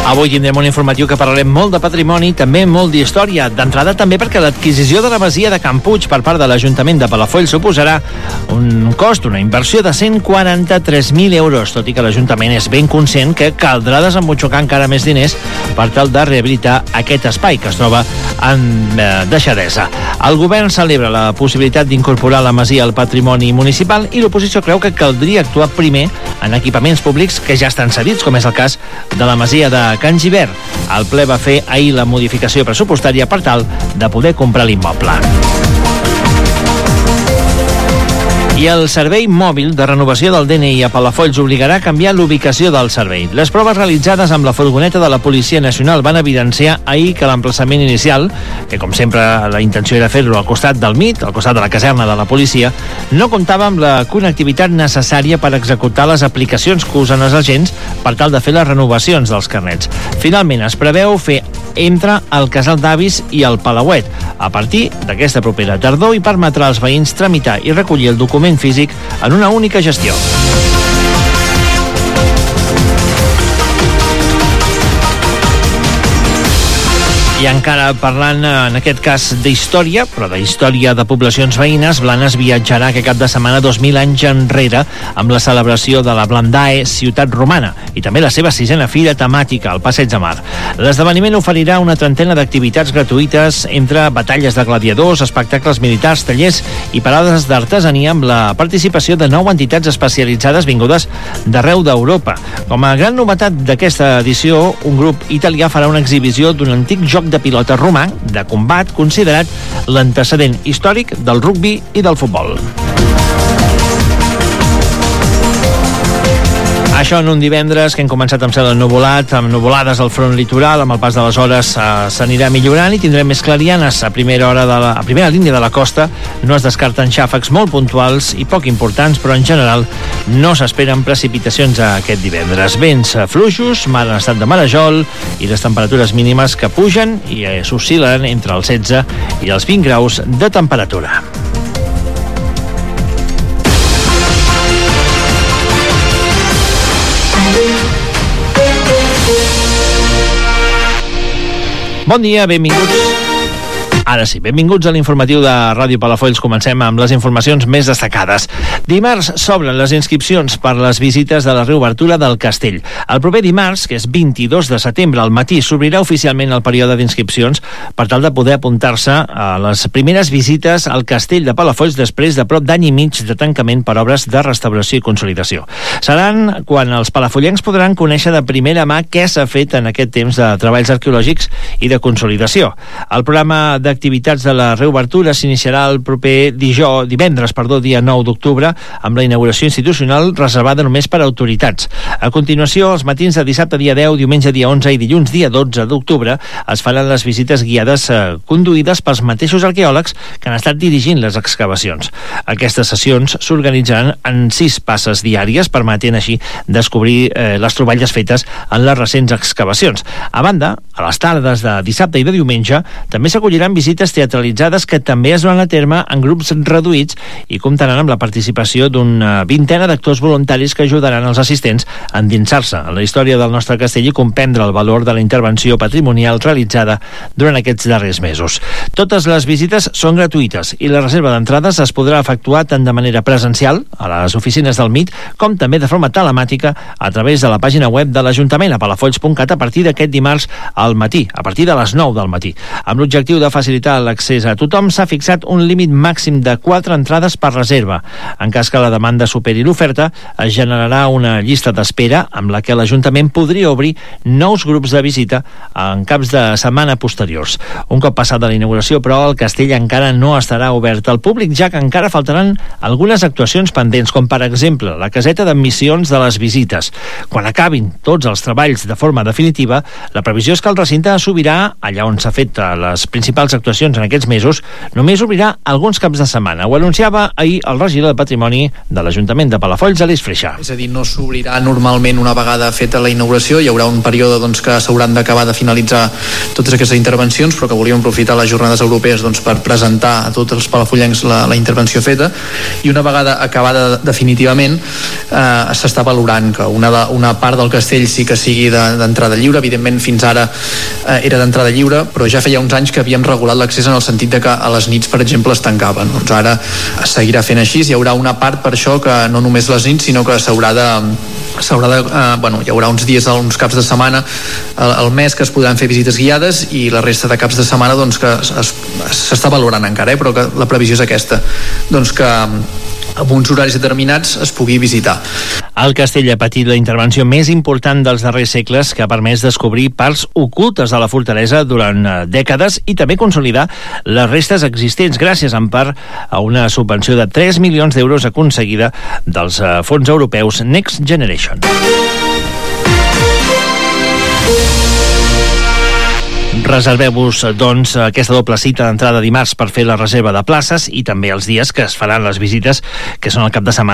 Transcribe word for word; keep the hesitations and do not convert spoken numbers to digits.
Avui tindrem un informatiu que parlarem molt de patrimoni, també molt d'història. D'entrada també perquè l'adquisició de la masia de Can Puig per part de l'Ajuntament de Palafolls suposarà un cost, una inversió de cent quaranta-tres mil euros, tot i que l'Ajuntament és ben conscient que caldrà desembutxacar encara més diners per tal de rehabilitar aquest espai que es troba en eh, deixadesa. El govern celebra la possibilitat d'incorporar la masia al patrimoni municipal i l'oposició creu que caldria actuar primer en equipaments públics que ja estan cedits, com és el cas de la masia de Can Gibert. El ple va fer ahir la modificació pressupostària per tal de poder comprar l'immoble. I el servei mòbil de renovació del D N I a Palafolls obligarà a canviar l'ubicació del servei. Les proves realitzades amb la furgoneta de la Policia Nacional van evidenciar ahir que l'emplaçament inicial, que com sempre la intenció era fer-lo al costat del M I T, al costat de la caserna de la policia, no comptava amb la connectivitat necessària per executar les aplicacions que usen els agents per tal de fer les renovacions dels carnets. Finalment es preveu fer entre el Casal d'Avis i el Palauet a partir d'aquesta propera tardor i permetrà als veïns tramitar i recollir el document físic en una única gestió. I encara parlant, en aquest cas, d'història, però de història de poblacions veïnes, Blanes viatjarà aquest cap de setmana dos mil anys enrere amb la celebració de la Blandae Ciutat Romana i també la seva sisena fira temàtica, el Passeig de Mar. L'esdeveniment oferirà una trentena d'activitats gratuïtes entre batalles de gladiadors, espectacles militars, tallers i parades d'artesania amb la participació de nou entitats especialitzades vingudes d'arreu d'Europa. Com a gran novetat d'aquesta edició, un grup italià farà una exhibició d'un antic joc de pilota romà de combat considerat l'antecedent històric del rugbi i del futbol. Això en un divendres que hem començat amb cel ennuvolat, amb nuvolades al front litoral, amb el pas de les hores eh, s'anirà millorant i tindrem més clarianes a primera hora de la, a primera línia de la costa. No es descarten xàfecs molt puntuals i poc importants, però en general no s'esperen precipitacions aquest divendres. Vents fluixos, mar en estat de marejol i les temperatures mínimes que pugen i eh, s'oscil·len entre els setze i els vint graus de temperatura. Bon dia, benvinguts. Ara sí, benvinguts a l'informatiu de Ràdio Palafolls. Comencem amb les informacions més destacades. Dimarts s'obren les inscripcions per les visites de la reobertura del castell. El proper dimarts, que és vint-i-dos de setembre, al matí, s'obrirà oficialment el període d'inscripcions per tal de poder apuntar-se a les primeres visites al castell de Palafolls després de prop d'any i mig de tancament per obres de restauració i consolidació. Seran quan els palafollencs podran conèixer de primera mà què s'ha fet en aquest temps de treballs arqueològics i de consolidació. El programa de activitats de la reobertura s'iniciarà el proper dijous, divendres, perdó, dia nou d'octubre, amb la inauguració institucional reservada només per a autoritats. A continuació, els matins de dissabte dia deu, diumenge dia onze i dilluns dia dotze d'octubre es faran les visites guiades eh, conduïdes pels mateixos arqueòlegs que han estat dirigint les excavacions. Aquestes sessions s'organitzaran en sis passes diàries, permetent així descobrir eh, les troballes fetes en les recents excavacions. A banda, a les tardes de dissabte i de diumenge també s'acolliran visites teatralitzades que també es duran a terme en grups reduïts i comptaran amb la participació d'una vintena d'actors voluntaris que ajudaran els assistents a endinsar-se en la història del nostre castell i comprendre el valor de la intervenció patrimonial realitzada durant aquests darrers mesos. Totes les visites són gratuïtes i la reserva d'entrades es podrà efectuar tant de manera presencial a les oficines del M I T com també de forma telemàtica a través de la pàgina web de l'Ajuntament a palafolls punt cat a partir d'aquest dimarts al matí, a partir de les nou del matí. Amb l'objectiu de facilitar l'accés a tothom, s'ha fixat un límit màxim de quatre entrades per reserva. En cas que la demanda superi l'oferta, es generarà una llista d'espera amb la que l'Ajuntament podria obrir nous grups de visita en caps de setmana posteriors. Un cop passada la inauguració, però, el castell encara no estarà obert al públic, ja que encara faltaran algunes actuacions pendents, com per exemple la caseta d'admissions de les visites. Quan acabin tots els treballs de forma definitiva, la previsió és que el recinte s'obrirà allà on s'ha fet les principals actuacions actuacions en aquests mesos, només obrirà alguns caps de setmana. Ho anunciava ahir el regidor de Patrimoni de l'Ajuntament de Palafolls, Aleix Freixa. És a dir, no s'obrirà normalment una vegada feta la inauguració, hi haurà un període doncs, que s'hauran d'acabar de finalitzar totes aquestes intervencions, però que volíem aprofitar les jornades europees doncs, per presentar a tots els palafollencs la, la intervenció feta, i una vegada acabada definitivament eh, s'està valorant que una, de, una part del castell sí que sigui d'entrada de, lliure. Evidentment fins ara eh, era d'entrada lliure, però ja feia uns anys que havíem regulat l'accés en el sentit de que a les nits, per exemple, es tancaven. Doncs ara es seguirà fent així, hi haurà una part per això que no només les nits, sinó que s'haurà de s'haurà de, eh, bueno, hi haurà uns dies, uns caps de setmana al, al mes que es podran fer visites guiades, i la resta de caps de setmana doncs que s'està valorant encara, eh, però que la previsió és aquesta, doncs que amb uns horaris determinats es pugui visitar. El castell ha patit la intervenció més important dels darrers segles, que ha permès descobrir parts ocultes de la fortalesa durant dècades i també consolidar les restes existents gràcies en part a una subvenció de tres milions d'euros aconseguida dels fons europeus Next Generation. Reserveu-vos, doncs, aquesta doble cita d'entrada dimarts per fer la reserva de places i també els dies que es faran les visites, que són el cap de setmana